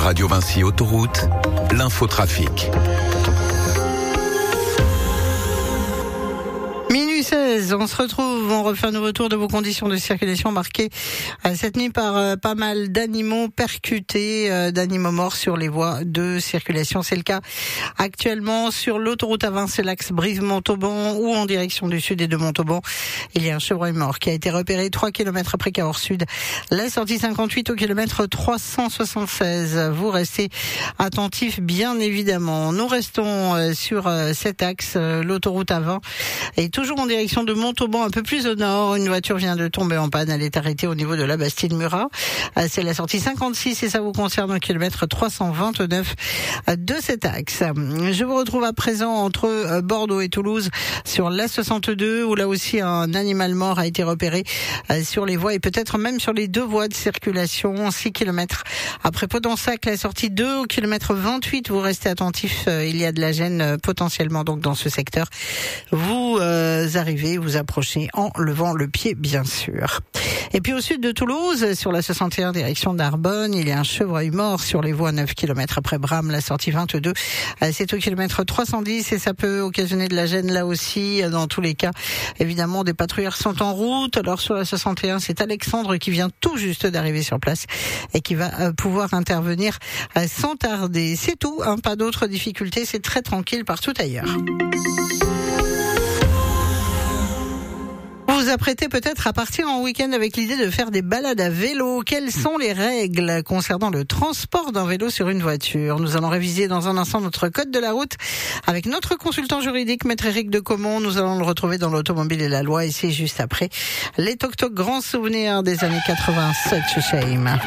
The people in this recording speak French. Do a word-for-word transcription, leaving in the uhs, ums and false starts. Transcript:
Radio Vinci Autoroute, l'infotrafic. Minuit seize, on se retrouve, on refait un nouveau tour de vos conditions de circulation marquées euh, cette nuit par euh, pas mal d'animaux percutés, euh, d'animaux morts sur les voies de circulation. C'est le cas actuellement sur l'autoroute A vingt, c'est l'axe Brive-Montauban ou en direction du sud et de Montauban. Il y a un chevreuil mort qui a été repéré trois kilomètres après Cahors Sud. La sortie cinquante-huit au kilomètre trois cent soixante-seize. Vous restez attentifs bien évidemment. Nous restons euh, sur euh, cet axe, euh, l'autoroute A vingt, et toujours en direction de Montauban, un peu plus au nord. Une voiture vient de tomber en panne. Elle est arrêtée au niveau de la Bastide-Murat. C'est la sortie cinquante-six et ça vous concerne au kilomètre trois cent vingt-neuf de cet axe. Je vous retrouve à présent entre Bordeaux et Toulouse sur l'A soixante-deux où là aussi un animal mort a été repéré sur les voies et peut-être même sur les deux voies de circulation. six kilomètres après Podensac, la sortie deux au kilomètre vingt-huit. Vous restez attentifs. Il y a de la gêne potentiellement donc dans ce secteur. Vous euh, arrivez, vous approchez en levant le pied, bien sûr. Et puis au sud de Toulouse, sur la soixante et un direction d'Arbonne, il y a un chevreuil mort sur les voies neuf kilomètres après Bram, la sortie vingt-deux. C'est au kilomètre trois cent dix et ça peut occasionner de la gêne là aussi. Dans tous les cas, évidemment, des patrouilleurs sont en route. Alors sur la soixante et un, c'est Alexandre qui vient tout juste d'arriver sur place et qui va pouvoir intervenir sans tarder. C'est tout, hein, pas d'autres difficultés, c'est très tranquille partout ailleurs. Vous vous apprêtez peut-être à partir en week-end avec l'idée de faire des balades à vélo. Quelles sont les règles concernant le transport d'un vélo sur une voiture? Nous allons réviser dans un instant notre code de la route avec notre consultant juridique, Maître Éric de Comont. Nous allons le retrouver dans l'automobile et la loi et c'est juste après les toc-toc grands souvenirs des années quatre-vingt-sept chez Shame.